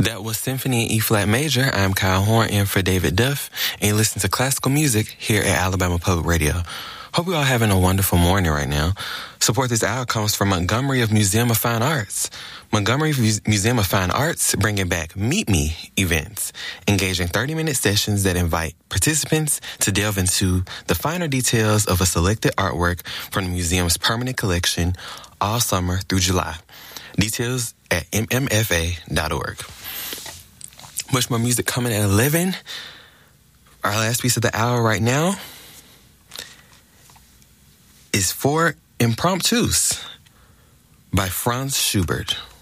That was Symphony in E-flat major. I'm Kyle Horn in for David Duff, and you listen to classical music here at Alabama Public Radio. Hope you all having a wonderful morning right now. Support this hour comes from Montgomery of Museum of Fine Arts. Montgomery Museum of Fine Arts bringing back Meet Me events, engaging 30-minute sessions that invite participants to delve into the finer details of a selected artwork from the museum's permanent collection all summer through July. Details at mmfa.org. Much more music coming at 11. Our last piece of the hour right now is 4 Impromptus by Franz Schubert.